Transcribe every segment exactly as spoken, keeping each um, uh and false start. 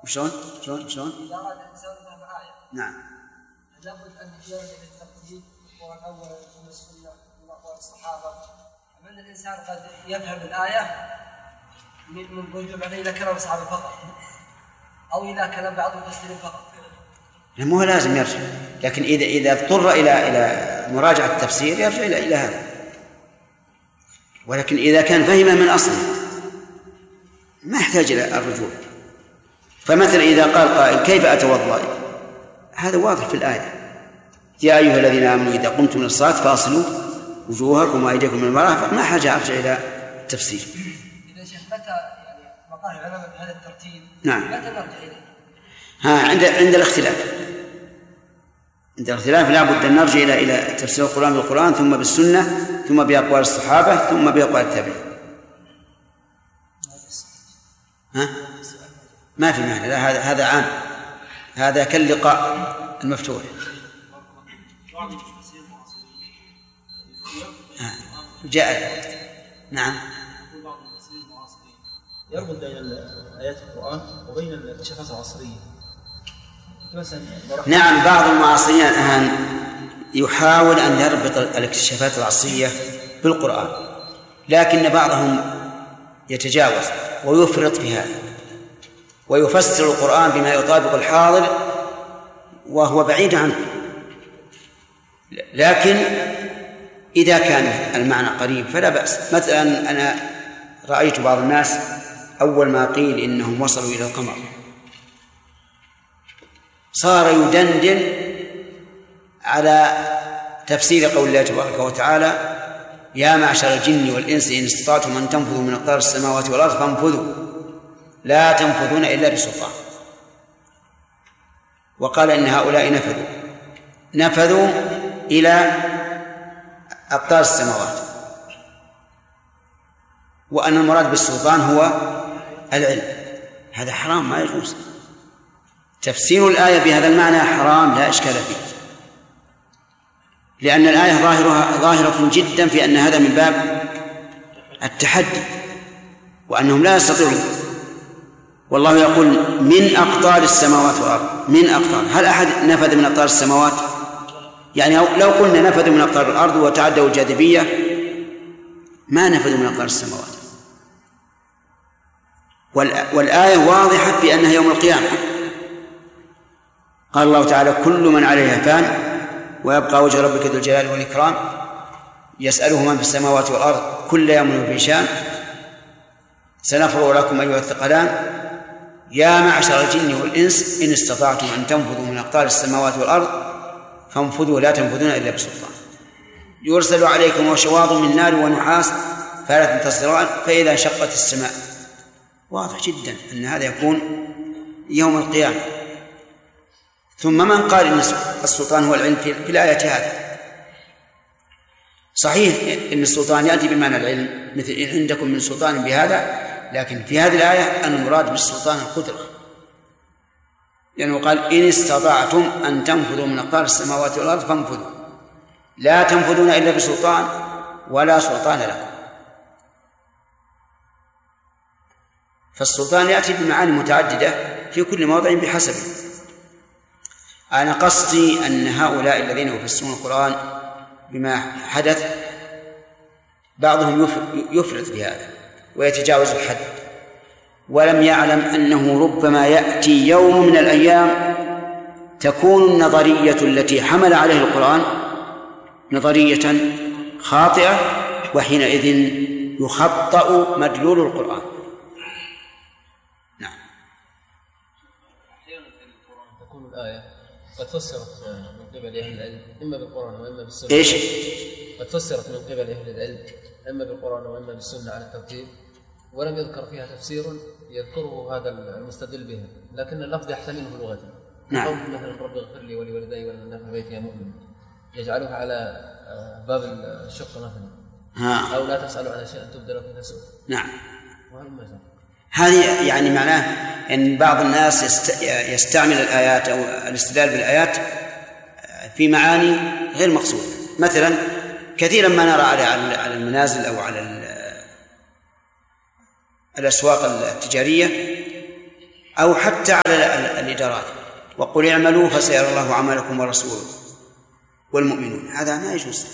شلون شلون شلون إذا أراد الإنسان فهم آية نعم لابد أن يرجع للتقديم والأول من السنة من أقوال الصحابة. أما الإنسان قد يفهم الآية من وجه بعدين إلى كلام الصحابة فقط أو إلى كلام بعض المفسرين فقط. مو لازم يرجع، لكن إذا إذا اضطر إلى إلى مراجعة التفسير يرجع إلى إلى هذا. ولكن إذا كان فهم من أصله ما يحتاج إلى الرجوع. فمثلا إذا قال قائل كيف أتوضأ، هذا واضح في الآية: يا أيها الذين آمنوا إذا قمتم من الصلاة فاغسلوا وجوهكم وأيديكم من المرافق. ما حاجة أرجع إلى التفسير. إذا شيخ متى يعني مقاهي العلماء بهذا الترتيب؟ نعم. متى نرجع إليه؟ ها عند عند الاختلاف عند الاختلاف لا بد أن نرجع إلى إلى تفسير القرآن بالقرآن، ثم بالسنة، ثم بأقوال الصحابة، ثم بأقوال التابعين. ها ما في معنى، لا هذا هذا عام، هذا كاللقاء المفتوح. جاء نعم يربط بين آيات القرآن وبين الاكتشافات العصرية. نعم بعض المعاصرين الآن يحاول أن يربط الاكتشافات العصرية بالقرآن، لكن بعضهم يتجاوز ويفرط في هذا ويفسر القرآن بما يطابق الحاضر وهو بعيد عنه. لكن إذا كان المعنى قريب فلا بأس. مثلا أنا رأيت بعض الناس أول ما قيل إنهم وصلوا إلى القمر صار يدندن على تفسير قول الله تبارك وتعالى: يا معشر الجن والإنس إن استطعتم أن تنفذوا من أقطار السماوات والأرض فانفذوا لا تنفذون إلا بسلطان. وقال إن هؤلاء نفذوا نفذوا إلى أقطار السماوات، وأن المراد بالسلطان هو العلم. هذا حرام، ما يجوز. تفسير الآية بهذا المعنى حرام لا إشكال فيه، لأن الآية ظاهرها ظاهرة جدا في أن هذا من باب التحدي وأنهم لا يستطيعون. والله يقول من أقطار السماوات والأرض، من أقطار. هل أحد نفذ من أقطار السماوات؟ يعني لو قلنا نفذوا من أقطار الأرض وتعدوا الجاذبية ما نفذوا من أقطار السماوات. والآية واضحة بأنها يوم القيامة. قال الله تعالى: كل من عليها فان ويبقى وجه ربك ذو الجلال والإكرام يسأله من في السماوات والأرض كل يوم في شان سنفرغ لكم أيها الثقلان يا معشر الجن والإنس إن استطعتم أن تنفذوا من أقطار السماوات والأرض فانفذوا لا تنفذون إلا بسلطان يرسل عليكم شواظ من نار ونحاس فلا تنتصران فإذا انشقت السماء. واضح جدا أن هذا يكون يوم القيامة. ثم من قال إن السلطان هو العلم في الآية هذا؟ صحيح إن السلطان يأتي بمعنى العلم، مثل إن عندكم من سلطان بهذا، لكن في هذه الآية المراد بالسلطان القدرة، لأنه قال: إن استطعتم أن تنفذوا من أقطار السماوات والأرض فانفذوا لا تنفذون إلا بسلطان ولا سلطان لكم. فالسلطان يأتي بمعاني متعددة في كل موضع بحسبه. أنا قصدي أن هؤلاء الذين يفسرون القرآن بما حدث بعضهم يفرط بهذا ويتجاوز الحد، ولم يعلم أنه ربما يأتي يوم من الأيام تكون النظرية التي حمل عليه القرآن نظرية خاطئة، وحينئذ يخطأ مدلول القرآن. نعم. أحيانا في القرآن تكون الآية قد فسرت من قبل أهل العلم إما بالقرآن وإما بالسنة. إيش؟ قد فسرت من قبل أهل العلم إما بالقرآن وإما بالسنة على الترتيب، ولم يذكر فيها تفسير يذكره هذا المستدل به، لكن اللفظ يحتمله لغة. نعم. قول مثلا: رب اغفر لي ولوالدي ولمن دخل بيتي مؤمن، يجعلها على باب الشق مثلا. ها. أو لا تسألوا عن شيء تبدل في نفسه. نعم. وهل هذه يعني معناه أن بعض الناس يستعمل الآيات أو الاستدلال بالآيات في معاني غير مقصودة. مثلا كثيرا ما نرى على المنازل أو على الأسواق التجارية أو حتى على الإدارات، وقل اعملوا فسيرى الله عملكم ورسوله والمؤمنون، هذا ما يجوز،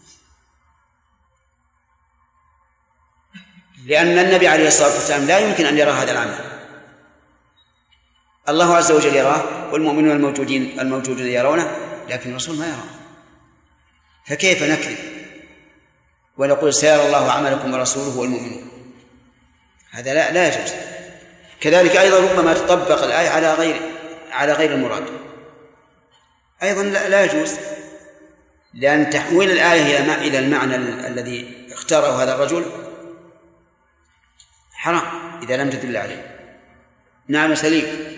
لأن النبي عليه الصلاة والسلام لا يمكن أن يرى هذا العمل، الله عز وجل يراه والمؤمنون الموجودين الموجودين يرونه، لكن الرسول ما يراه، فكيف نكذب ونقول سيرى الله عملكم ورسوله والمؤمنون؟ هذا لا لا يجوز. كذلك أيضا ربما تطبق الآية على غير على غير المراد، أيضا لا, لا يجوز، لأن تحويل الآية إلى إلى المعنى الذي اختاره هذا الرجل حرام إذا لم تدل عليه. نعم سليم.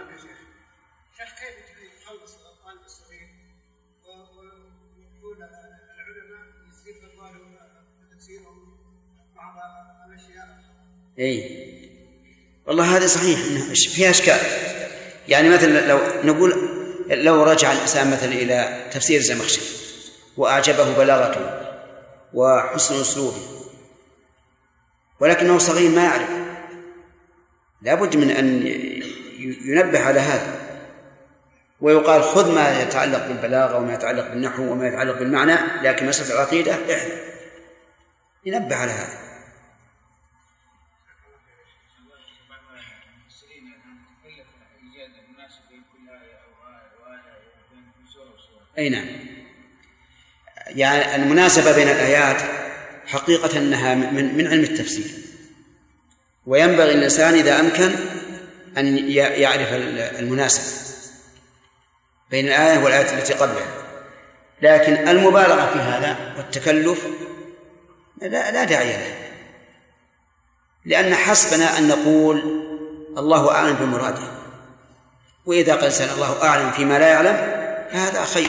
اي والله هذا صحيح فيها اشكال. يعني مثلا لو نقول لو رجع الانسان مثلا الى تفسير الزمخشري واعجبه بلاغته وحسن اسلوبه، ولكنه صغير ما يعرف، لا بد من ان ينبه على هذا ويقال خذ ما يتعلق بالبلاغه وما يتعلق بالنحو وما يتعلق بالمعنى، لكن مسألة العقيده احذر، ينبه على هذا. أي نعم، يعني المناسبة بين الآيات حقيقة أنها من من علم التفسير، وينبغي الإنسان إذا أمكن أن يعرف المناسبة بين الآية والآية التي قبلها، لكن المبالغة في هذا والتكلف لا, لا داعي له، لأن حسبنا أن نقول الله أعلم بمراده، وإذا قال سأل الله أعلم فيما لا يعلم فهذا خير.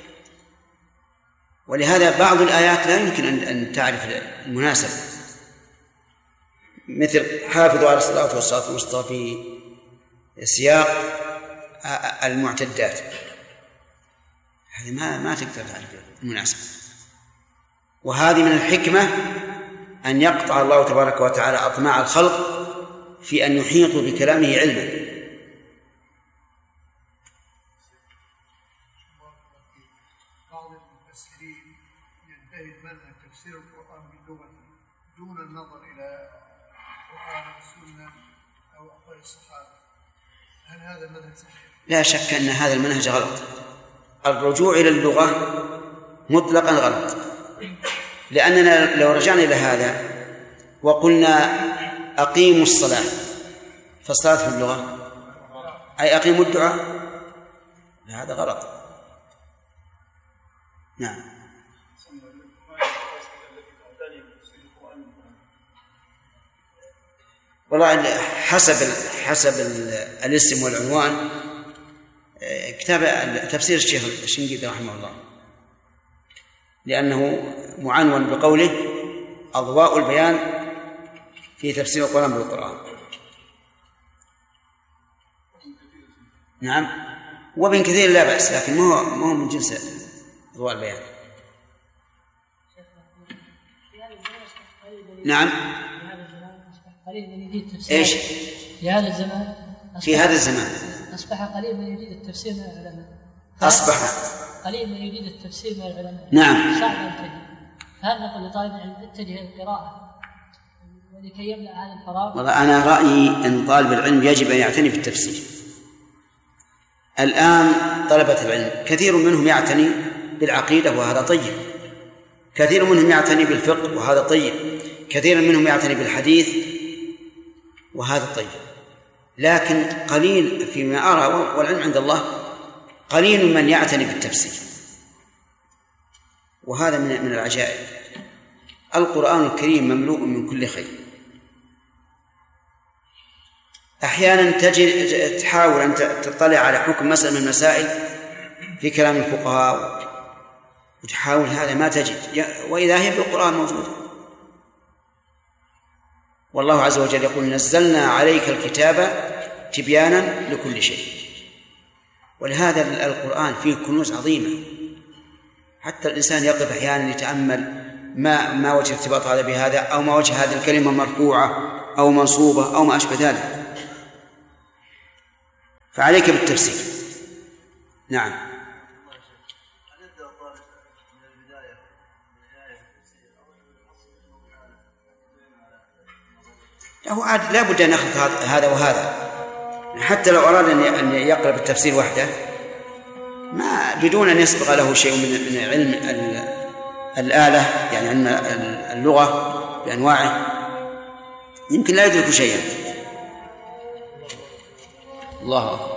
ولهذا بعض الآيات لا يمكن أن تعرف المناسبة، مثل حافظوا على الصلاة والصلاة الوسطى في سياق المعتدات، هذه ما ما تقدر تعرف المناسبة. وهذه من الحكمة أن يقطع الله تبارك وتعالى أطماع الخلق في أن يحيطوا بكلامه علما. دون النظر إلى القرآن والسنة أو أقوال الصحابة، هل هذا المنهج صحيح؟ لا شك أن هذا المنهج غلط. الرجوع إلى اللغة مطلقا غلط، لأننا لو رجعنا إلى هذا وقلنا أقيموا الصلاة، فالصلاة في اللغة أي أقيموا الدعاء، هذا غلط. نعم. والله حسب حسب الاسم والعنوان، كتاب تفسير الشيخ الشنقيطي رحمه الله، لأنه معنون بقوله أضواء البيان في تفسير القرآن بالقرآن. نعم، وابن كثير لا بأس، لكن ما هو ما هو من جنس أضواء البيان. نعم. قليل من يجيد التفسير. ايش؟ في هذا الزمان في هذا الزمان أصبح قليل من يجيد التفسير من العلماء. أصبح قليل من يجيد التفسير من العلماء. نعم. صعب أن تجد. هل نقول لطالب العلم اتجه إلى القراءة ولكي يملأ هذا الفراغ؟ والله أنا رأيي أن طالب العلم يجب أن يعتني بالتفسير. الآن طلبة العلم كثير منهم يعتني بالعقيدة وهذا طيب، كثير منهم يعتني بالفقه وهذا طيب، كثير منهم يعتني بالحديث وهذا طيب، لكن قليل فيما أرى والعلم عند الله قليل من يعتني بالتفسير، وهذا من من العجائب. القرآن الكريم مملوء من كل خير. أحيانا تجد تحاول أن تطلع على حكم مسألة من المسائل في كلام الفقهاء وتحاول هذا ما تجد، وإذا هي في القرآن موجودة. والله عز وجل يقول نزلنا عليك الكتاب تبيانا لكل شيء. ولهذا القرآن فيه كنوز عظيمة، حتى الإنسان يقف أحيانا يتأمل ما ما وجه ارتباط هذا بهذا، أو ما وجه هذه الكلمة مرفوعة أو منصوبة أو ما أشبه ذلك. فعليك بالتفسير. نعم. هو عاد لا بد أن يخلط هذا وهذا، حتى لو أراد أن يقرأ بالتفسير وحده ما بدون أن يسبق له شيء من علم الآلة، يعني علم اللغة بأنواعه، يمكن لا يدرك شيئا. الله أكبر.